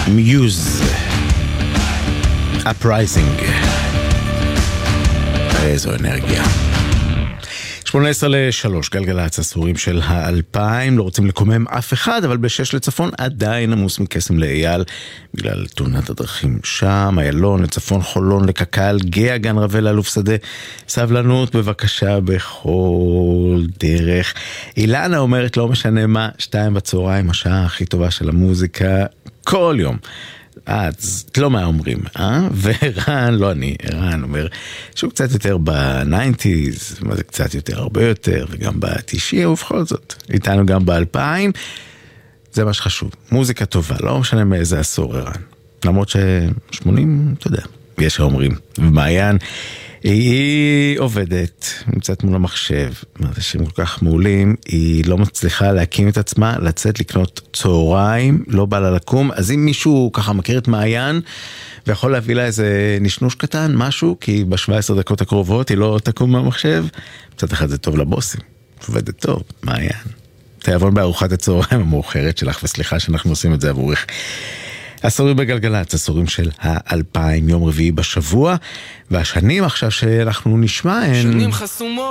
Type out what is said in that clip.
Muse Uprising. איזו אנרגיה. 18:03, גלגלצ, הסורים של 2000, לא רוצים לקומם אף אחד, אבל ב6 לצפון עדיין עמוס מקסם לאייל, בגלל תאונת הדרכים שם, איילון, לצפון חולון, לקקל, גאה, גן רבל, אלוף שדה, סבלנות בבקשה בכל דרך. אילנה אומרת, לא משנה מה, 2 בצהריים, השעה הכי טובה של המוזיקה, כל יום. אז לא מה אומרים, ורן, לא אני, רן אומר שהוא קצת יותר ב-90s, מה זה קצת יותר, הרבה יותר, וגם ב-90, ובכל זאת, איתנו גם ב-2000, זה מה שחשוב, מוזיקה טובה, לא משנה מאיזה עשור, רן, למרות ש-80, אתה יודע, יש שאומרים, ומעיין, היא עובדת, נמצאת מול המחשב, אנשים כל כך מעולים, היא לא מצליחה להקים את עצמה, לצאת לקנות צהריים, לא בא לה לקום, אז אם מישהו ככה מכיר את מעיין, ויכול להביא לה איזה נשנוש קטן, משהו, כי ב-17 דקות הקרובות היא לא תקום מהמחשב, מצד אחד זה טוב לבוסים, עובדת טוב, מעיין. תיאבון בארוחת הצהריים המאוחרת שלך, וסליחה שאנחנו עושים את זה עבורך. הסורים בגלגלצ, הסורים של 2000, יום רביעי בשבוע, והשנים עכשיו שאנחנו נשמע הן... שנים חסומות.